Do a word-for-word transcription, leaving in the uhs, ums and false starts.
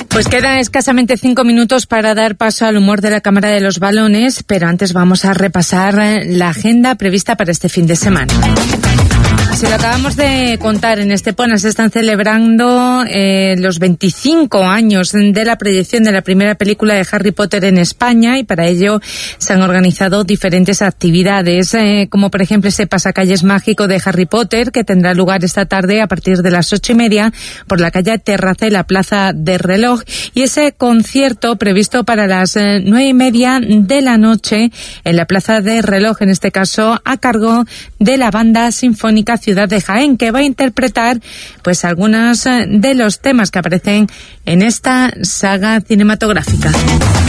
Pues quedan escasamente cinco minutos para dar paso al humor de la Cámara de los Balones, pero antes vamos a repasar la agenda prevista para este fin de semana. Si lo acabamos de contar, en Estepona se están celebrando eh, los veinticinco años de la proyección de la primera película de Harry Potter en España, y para ello se han organizado diferentes actividades, eh, como por ejemplo ese pasacalles mágico de Harry Potter, que tendrá lugar esta tarde a partir de las ocho y media por la calle Terraza y la Plaza de Reloj, y ese concierto previsto para las eh, nueve y media de la noche en la Plaza de Reloj, en este caso a cargo de la Banda Sinfónica Ciudad de Jaén, que va a interpretar pues algunos de los temas que aparecen en esta saga cinematográfica.